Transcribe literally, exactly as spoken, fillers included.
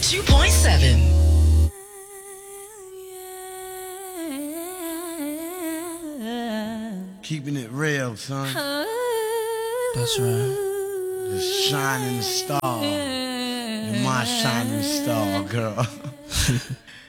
two point seven. Keeping it real, son. That's right. The shining star. You're my shining star, girl.